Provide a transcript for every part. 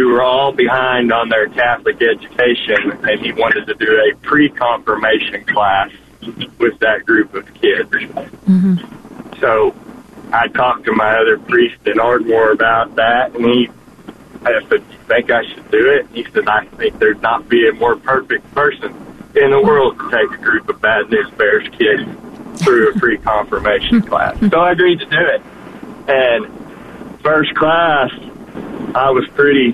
who were all behind on their Catholic education, and he wanted to do a pre-confirmation class with that group of kids. Mm-hmm. So I talked to my other priest in Ardmore about that, and I said, "Do you think I should do it?" And he said, "I think there'd not be a more perfect person in the world to take a group of Bad News Bears kids through a pre-confirmation class." So I agreed to do it. And first class, I was pretty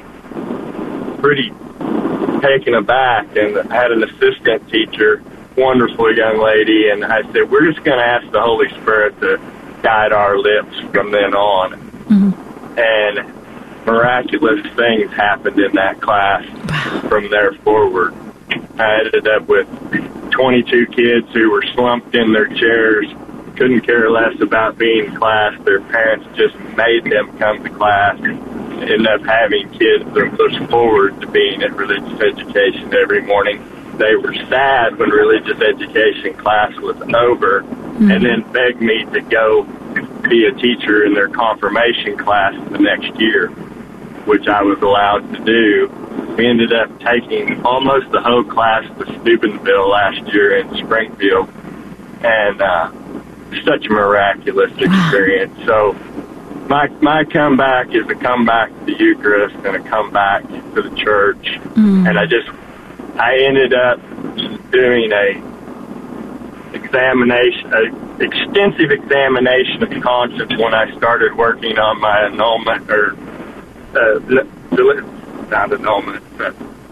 taken aback, and I had an assistant teacher, wonderful young lady, and I said, "We're just going to ask the Holy Spirit to guide our lips from then on." Mm-hmm. And miraculous things happened in that class from there forward. I ended up with 22 kids who were slumped in their chairs, couldn't care less about being in class. Their parents just made them come to class. Ended up having kids that looked forward to being at religious education every morning. They were sad when religious education class was over, and then begged me to go be a teacher in their confirmation class the next year, which I was allowed to do. We ended up taking almost the whole class to Steubenville last year in Springfield, and such a miraculous experience. So my comeback is a comeback to the Eucharist and a comeback to the church. And I ended up doing extensive examination of conscience when I started working on my annulment, or not annulment, but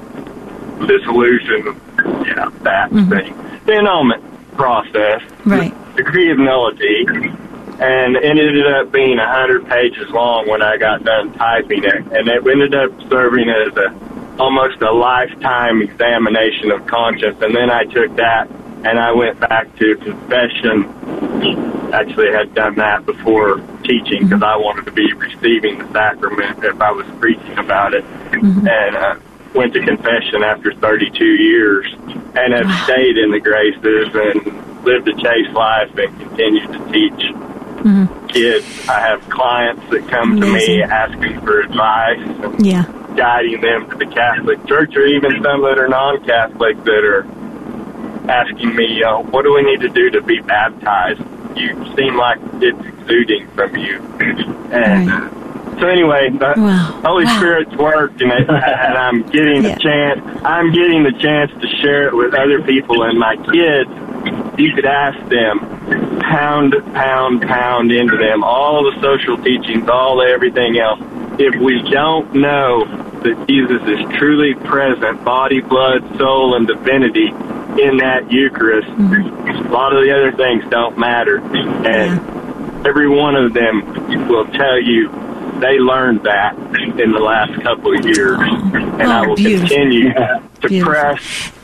dissolution, that thing. The annulment process, right. Degree of nullity, and it ended up being 100 pages long when I got done typing it, and it ended up serving as almost a lifetime examination of conscience. And then I took that and I went back to confession. Actually, I had done that before teaching because I wanted to be receiving the sacrament if I was preaching about it. And went to confession after 32 years and have stayed in the graces and lived a chaste life and continued to teach kids. I have clients that come to me asking for advice and guiding them to the Catholic Church, or even some that are non-Catholic that are asking me, what do we need to do to be baptized? You seem like it's exuding from you. And so anyway, the Holy Spirit's worked, and I'm getting the chance. I'm getting the chance to share it with other people, and my kids. You could ask them, pound into them, all the social teachings, all everything else. If we don't know that Jesus is truly present, body, blood, soul, and divinity in that Eucharist, a lot of the other things don't matter. And every one of them will tell you they learned that in the last couple of years. And I will continue to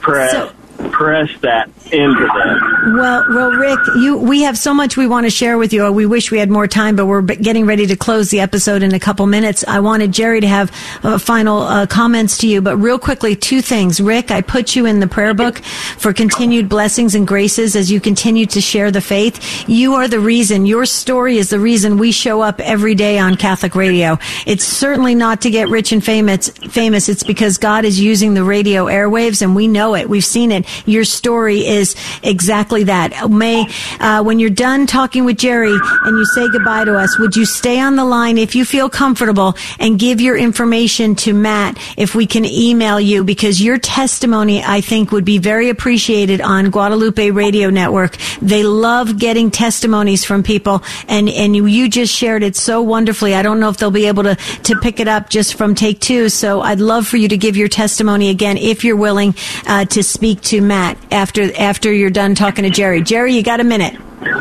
press that into them. Well, Rick, we have so much we want to share with you. We wish we had more time, but we're getting ready to close the episode in a couple minutes. I wanted Jerry to have final comments to you, but real quickly, two things. Rick, I put you in the prayer book for continued blessings and graces as you continue to share the faith. You are the reason. Your story is the reason we show up every day on Catholic radio. It's certainly not to get rich and famous. It's because God is using the radio airwaves, and we know it. We've seen it. Your story is exactly that. When you're done talking with Jerry and you say goodbye to us, would you stay on the line if you feel comfortable and give your information to Matt if we can email you, because your testimony, I think, would be very appreciated on Guadalupe Radio Network. They love getting testimonies from people, and you just shared it so wonderfully. I don't know if they'll be able to pick it up just from take two, so I'd love for you to give your testimony again if you're willing to speak to Matt after you're done talking to Jerry. Jerry, you got a minute.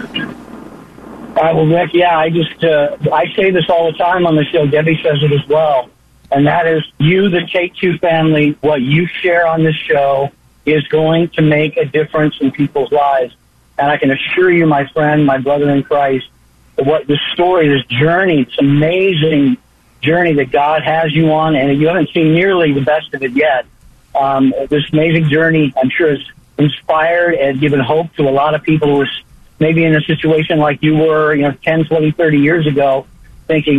Well, Rick, I say this all the time on the show. Debbie says it as well. And that is, the Take Two family, what you share on this show is going to make a difference in people's lives. And I can assure you, my friend, my brother in Christ, what this story, this journey, it's an amazing journey that God has you on, and you haven't seen nearly the best of it yet. This amazing journey, I'm sure, has inspired and given hope to a lot of people who were maybe in a situation like you were, 10, 20, 30 years ago, thinking,